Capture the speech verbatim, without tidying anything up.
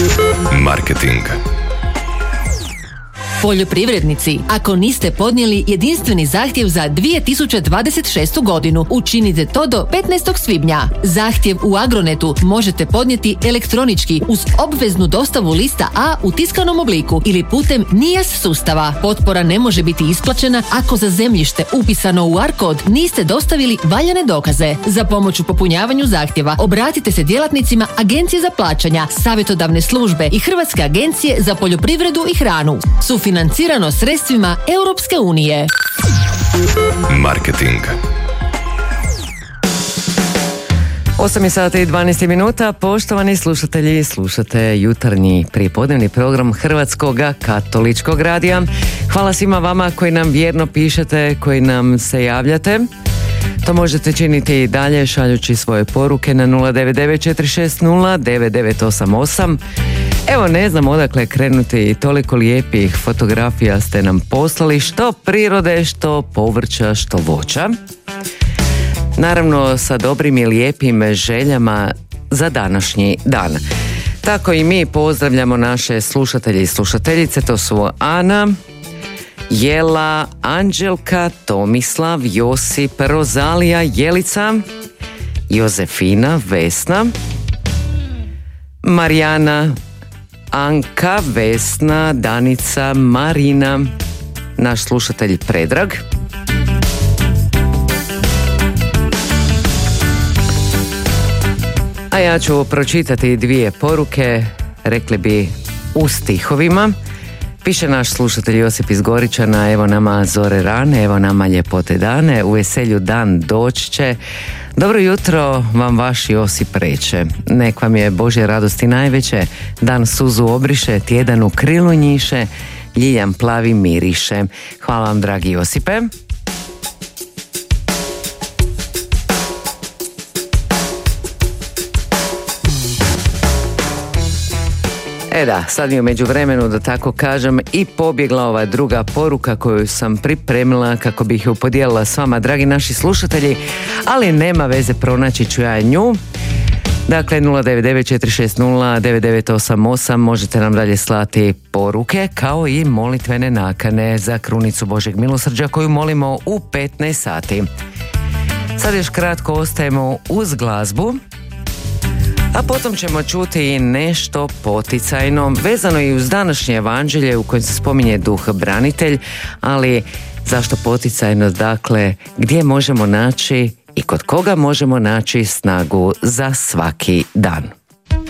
Marketing. Poljoprivrednici, ako niste podnijeli jedinstveni zahtjev za dvije tisuće dvadeset šestu godinu, učinite to do petnaestog svibnja. Zahtjev u Agronetu možete podnijeti elektronički uz obveznu dostavu lista A u tiskanom obliku ili putem N I A S sustava. Potpora ne može biti isplaćena ako za zemljište upisano u A R kod niste dostavili valjane dokaze. Za pomoć u popunjavanju zahtjeva obratite se djelatnicima Agencije za plaćanja, savjetodavne službe i Hrvatske agencije za poljoprivredu i hranu. Sufinancirano sredstvima Europske unije. Marketing. osam sati i dvanaest minuta. Poštovani slušatelji, slušate jutarnji prijepodnevni program Hrvatskog katoličkog radija. Hvala svima vama koji nam vjerno pišete, koji nam se javljate. To možete činiti i dalje šaljući svoje poruke na nula devet devet četiri šest nula devet devet osam osam. Evo, ne znam odakle krenuti, toliko lijepih fotografija ste nam poslali, što prirode, što povrća, što voća. Naravno sa dobrim i lijepim željama za današnji dan. Tako i mi pozdravljamo naše slušatelje i slušateljice, to su Ana, Jela, Anđelka, Tomislav, Josip, Rozalija, Jelica, Jozefina, Vesna, Marijana, Anka, Vesna, Danica, Marina, naš slušatelj Predrag, a ja ću pročitati dvije poruke, rekli bi u stihovima. Piše naš slušatelj Josip iz Goričana: evo nama zore rane, evo nama ljepote dane, u veselju dan doći će. Dobro jutro vam vaš Josip reče, nek vam je Božje radosti najveće, dan suzu obriše, tjedan u krilu njiše, ljiljan plavi miriše. Hvala vam, dragi Josipe. E da, sad mi u međuvremenu, da tako kažem, i pobjegla ova druga poruka koju sam pripremila kako bih ju podijelila s vama, dragi naši slušatelji, ali nema veze, pronaći ću ja nju. Dakle, nula devet devet četiri šest nula devet devet osam osam, možete nam dalje slati poruke, kao i molitvene nakane za krunicu Božeg milosrđa koju molimo u petnaest sati. Sad još kratko ostajemo uz glazbu, a potom ćemo čuti i nešto poticajno, vezano i uz današnje evanđelje u kojem se spominje duh branitelj, ali zašto poticajno? Dakle, gdje možemo naći i kod koga možemo naći snagu za svaki dan?